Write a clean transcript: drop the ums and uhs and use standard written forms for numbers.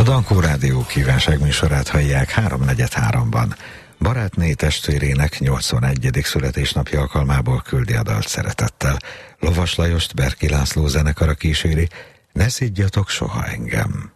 Dankó Rádió kívánságműsorát hallják 3:43-ban. Barátné testvérének 81. születésnapja alkalmából küldi a dalt szeretettel. Lovas Lajost Berki László zenekara kíséri, Ne szidjatok soha engem.